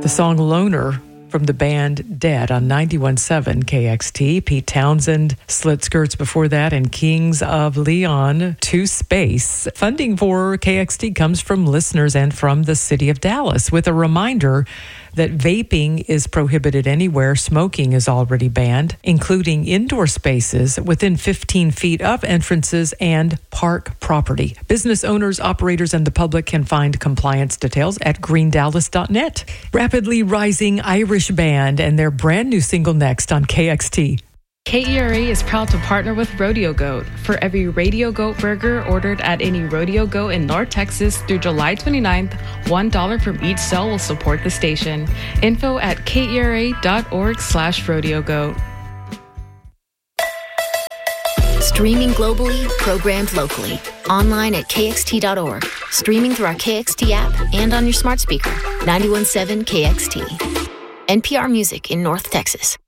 The song Loner from the band Dead on 91.7 KXT. Pete Townsend, Slit Skirts before that, and Kings of Leon to Space. Funding for KXT comes from listeners and from the city of Dallas, with a reminder that vaping is prohibited anywhere. Smoking is already banned, including indoor spaces within 15 feet of entrances and park property. Business owners, operators, and the public can find compliance details at greendallas.net. Rapidly rising Irish band and their brand new single next on KXT. KERA is proud to partner with Rodeo Goat. For every Radio Goat burger ordered at any Rodeo Goat in North Texas through July 29th, $1 from each sale will support the station. Info at kera.org/Rodeo Goat. Streaming globally, programmed locally. Online at kxt.org. Streaming through our KXT app and on your smart speaker. 91.7 KXT. NPR Music in North Texas.